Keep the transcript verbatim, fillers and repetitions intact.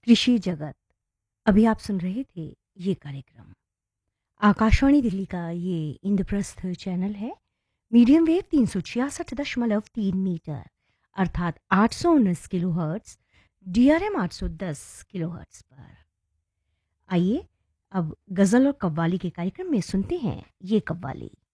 कृषि जगत। अभी आप सुन रहे थे ये कार्यक्रम आकाशवाणी दिल्ली का। ये इंद्रप्रस्थ चैनल है, मीडियम वेव तीन सौ छियासठ दशमलव तीन मीटर अर्थात आठ सौ उन्नीस kilo hertz, D R M आठ सौ दस किलो हर्ट्स पर। आइए अब गज़ल और कव्वाली के कार्यक्रम में सुनते हैं ये कव्वाली।